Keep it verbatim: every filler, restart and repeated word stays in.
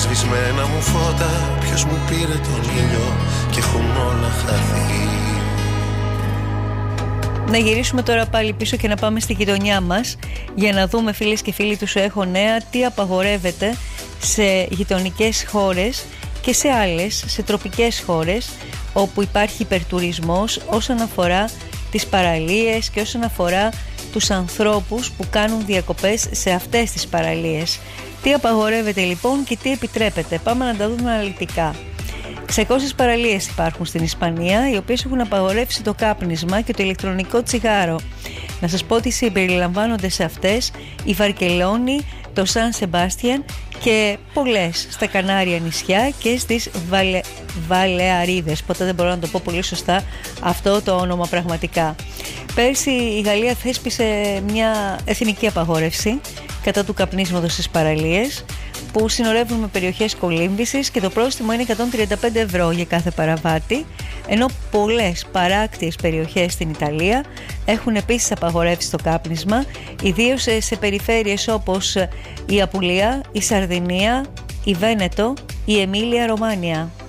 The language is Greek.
σβησμένα μου φώτα, ποιος μου πήρε τον ήλιο και έχουν όλα χαθεί. Να γυρίσουμε τώρα πάλι πίσω και να πάμε στη γειτονιά μας για να δούμε, φίλες και φίλοι του Σου Έχω Νέα, τι απαγορεύεται σε γειτονικές χώρες και σε άλλες, σε τροπικές χώρες όπου υπάρχει υπερτουρισμός όσον αφορά τις παραλίες και όσον αφορά τους ανθρώπους που κάνουν διακοπές σε αυτές τις παραλίες. Τι απαγορεύεται λοιπόν και τι επιτρέπεται? Πάμε να τα δούμε αναλυτικά. εξακόσιες παραλίες υπάρχουν στην Ισπανία, οι οποίες έχουν απαγορεύσει το κάπνισμα και το ηλεκτρονικό τσιγάρο. Να σας πω ότι συμπεριλαμβάνονται σε αυτές η Βαρκελόνη, το Σαν Σεμπάστιαν και πολλές στα Κανάρια νησιά και στις Βαλε... Βαλεαρίδες. Ποτέ δεν μπορώ να το πω πολύ σωστά αυτό το όνομα πραγματικά. Πέρσι η Γαλλία θέσπισε μια εθνική απαγόρευση κατά του καπνίσματος στις παραλίες, που συνορεύουν με περιοχές κολύμβησης, και το πρόστιμο είναι εκατόν τριάντα πέντε ευρώ για κάθε παραβάτη, ενώ πολλές παράκτιες περιοχές στην Ιταλία έχουν επίσης απαγορεύσει το κάπνισμα, ιδίως σε, σε περιφέρειες όπως η Απουλία, η Σαρδινία, η Βένετο, η Εμίλια Ρωμάνια.